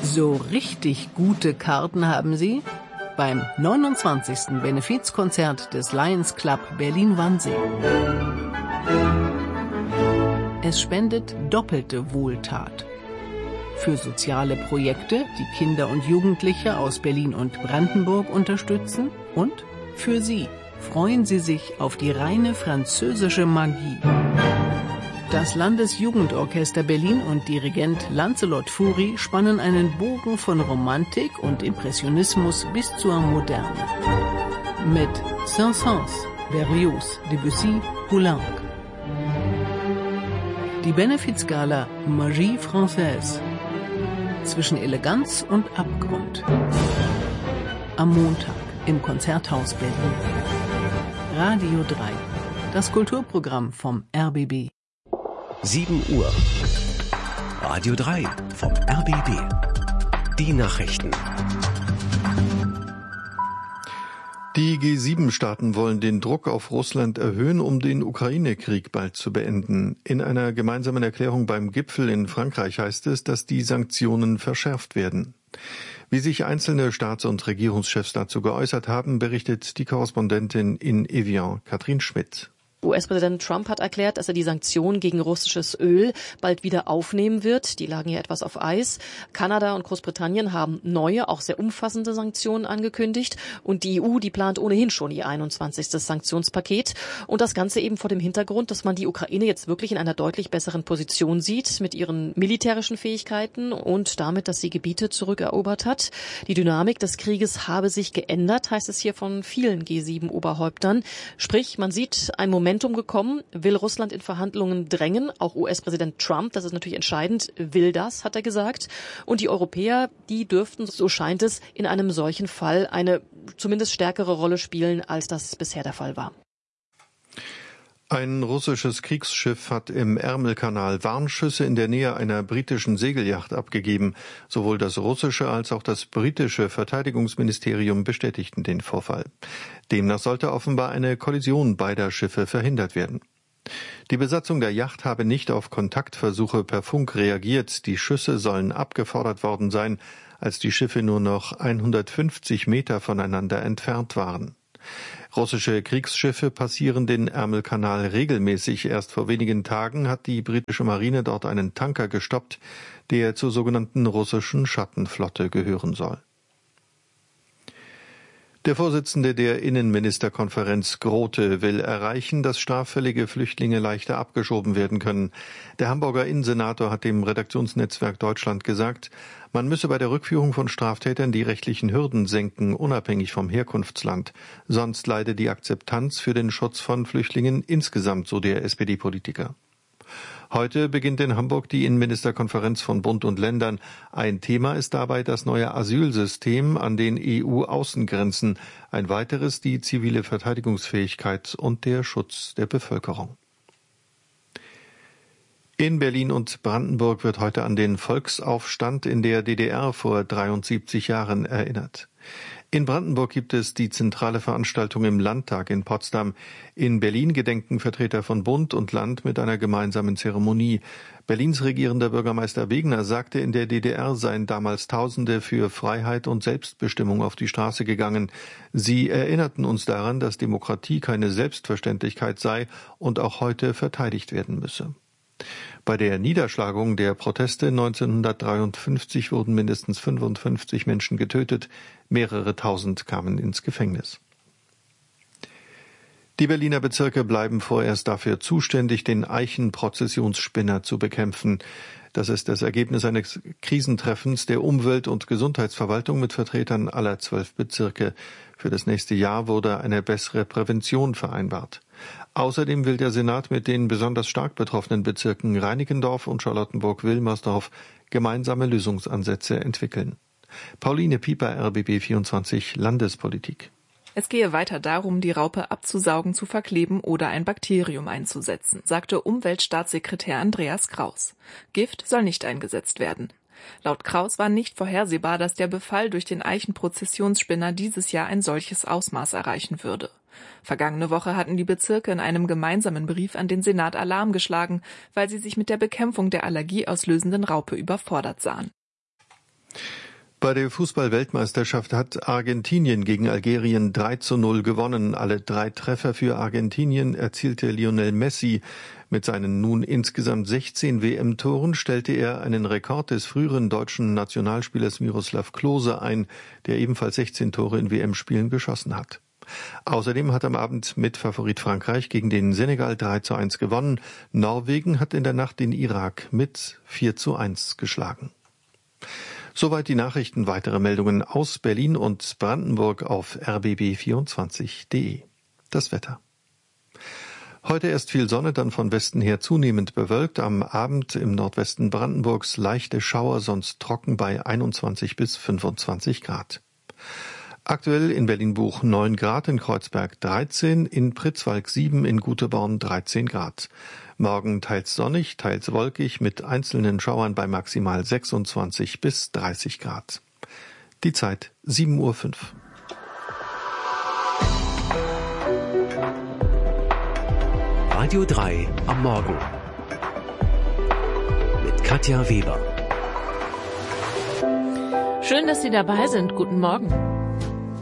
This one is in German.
So richtig gute Karten haben Sie beim 29. Benefizkonzert des Lions Club Berlin-Wannsee. Es spendet doppelte Wohltat. Für soziale Projekte, die Kinder und Jugendliche aus Berlin und Brandenburg unterstützen. Und für Sie freuen Sie sich auf die reine französische Magie. Das Landesjugendorchester Berlin und Dirigent Lancelot Fury spannen einen Bogen von Romantik und Impressionismus bis zur Moderne. Mit Saint-Saëns, Berlioz, Debussy, Poulenc. Die Benefizgala Magie Française. Zwischen Eleganz und Abgrund. Am Montag im Konzerthaus Berlin. Radio 3. Das Kulturprogramm vom RBB. 7 Uhr. Radio 3 vom RBB. Die Nachrichten. Die G7-Staaten wollen den Druck auf Russland erhöhen, um den Ukraine-Krieg bald zu beenden. In einer gemeinsamen Erklärung beim Gipfel in Frankreich heißt es, dass die Sanktionen verschärft werden. Wie sich einzelne Staats- und Regierungschefs dazu geäußert haben, berichtet die Korrespondentin in Evian, Katrin Schmidt. US-Präsident Trump hat erklärt, dass er die Sanktionen gegen russisches Öl bald wieder aufnehmen wird. Die lagen ja etwas auf Eis. Kanada und Großbritannien haben neue, auch sehr umfassende Sanktionen angekündigt. Und die EU, die plant ohnehin schon ihr 21. Sanktionspaket. Und das Ganze eben vor dem Hintergrund, dass man die Ukraine jetzt wirklich in einer deutlich besseren Position sieht mit ihren militärischen Fähigkeiten und damit, dass sie Gebiete zurückerobert hat. Die Dynamik des Krieges habe sich geändert, heißt es hier von vielen G7-Oberhäuptern. Sprich, man sieht ein Momentum gekommen, will Russland in Verhandlungen drängen, auch US-Präsident Trump, das ist natürlich entscheidend, will das, hat er gesagt. Und die Europäer, die dürften, so scheint es, in einem solchen Fall eine zumindest stärkere Rolle spielen, als das bisher der Fall war. Ein russisches Kriegsschiff hat im Ärmelkanal Warnschüsse in der Nähe einer britischen Segelyacht abgegeben. Sowohl das russische als auch das britische Verteidigungsministerium bestätigten den Vorfall. Demnach sollte offenbar eine Kollision beider Schiffe verhindert werden. Die Besatzung der Yacht habe nicht auf Kontaktversuche per Funk reagiert. Die Schüsse sollen abgefordert worden sein, als die Schiffe nur noch 150 Meter voneinander entfernt waren. Russische Kriegsschiffe passieren den Ärmelkanal regelmäßig. Erst vor wenigen Tagen hat die britische Marine dort einen Tanker gestoppt, der zur sogenannten russischen Schattenflotte gehören soll. Der Vorsitzende der Innenministerkonferenz Grote will erreichen, dass straffällige Flüchtlinge leichter abgeschoben werden können. Der Hamburger Innensenator hat dem Redaktionsnetzwerk Deutschland gesagt, man müsse bei der Rückführung von Straftätern die rechtlichen Hürden senken, unabhängig vom Herkunftsland. Sonst leide die Akzeptanz für den Schutz von Flüchtlingen insgesamt, so der SPD-Politiker. Heute beginnt in Hamburg die Innenministerkonferenz von Bund und Ländern. Ein Thema ist dabei das neue Asylsystem an den EU-Außengrenzen. Ein weiteres die zivile Verteidigungsfähigkeit und der Schutz der Bevölkerung. In Berlin und Brandenburg wird heute an den Volksaufstand in der DDR vor 73 Jahren erinnert. In Brandenburg gibt es die zentrale Veranstaltung im Landtag in Potsdam. In Berlin gedenken Vertreter von Bund und Land mit einer gemeinsamen Zeremonie. Berlins regierender Bürgermeister Wegner sagte, in der DDR seien damals Tausende für Freiheit und Selbstbestimmung auf die Straße gegangen. Sie erinnerten uns daran, dass Demokratie keine Selbstverständlichkeit sei und auch heute verteidigt werden müsse. Bei der Niederschlagung der Proteste 1953 wurden mindestens 55 Menschen getötet, mehrere tausend kamen ins Gefängnis. Die Berliner Bezirke bleiben vorerst dafür zuständig, den Eichenprozessionsspinner zu bekämpfen. Das ist das Ergebnis eines Krisentreffens der Umwelt- und Gesundheitsverwaltung mit Vertretern aller 12 Bezirke. Für das nächste Jahr wurde eine bessere Prävention vereinbart. Außerdem will der Senat mit den besonders stark betroffenen Bezirken Reinickendorf und Charlottenburg-Wilmersdorf gemeinsame Lösungsansätze entwickeln. Pauline Pieper, RBB 24 Landespolitik. Es gehe weiter darum, die Raupe abzusaugen, zu verkleben oder ein Bakterium einzusetzen, sagte Umweltstaatssekretär Andreas Kraus. Gift soll nicht eingesetzt werden. Laut Kraus war nicht vorhersehbar, dass der Befall durch den Eichenprozessionsspinner dieses Jahr ein solches Ausmaß erreichen würde. Vergangene Woche hatten die Bezirke in einem gemeinsamen Brief an den Senat Alarm geschlagen, weil sie sich mit der Bekämpfung der allergieauslösenden Raupe überfordert sahen. Bei der Fußball-Weltmeisterschaft hat Argentinien gegen Algerien 3:0 gewonnen. Alle 3 Treffer für Argentinien erzielte Lionel Messi. Mit seinen nun insgesamt 16 WM-Toren stellte er einen Rekord des früheren deutschen Nationalspielers Miroslav Klose ein, der ebenfalls 16 Tore in WM-Spielen geschossen hat. Außerdem hat am Abend Mitfavorit Frankreich gegen den Senegal 3:1 gewonnen. Norwegen hat in der Nacht den Irak mit 4:1 geschlagen. Soweit die Nachrichten. Weitere Meldungen aus Berlin und Brandenburg auf rbb24.de. Das Wetter. Heute erst viel Sonne, dann von Westen her zunehmend bewölkt. Am Abend im Nordwesten Brandenburgs leichte Schauer, sonst trocken bei 21 bis 25 Grad. Aktuell in Berlin-Buch 9 Grad, in Kreuzberg 13, in Pritzwalk 7, in Guteborn 13 Grad. Morgen teils sonnig, teils wolkig mit einzelnen Schauern bei maximal 26 bis 30 Grad. Die Zeit 7:05 Uhr. Radio 3 am Morgen mit Katja Weber. Schön, dass Sie dabei sind. Guten Morgen.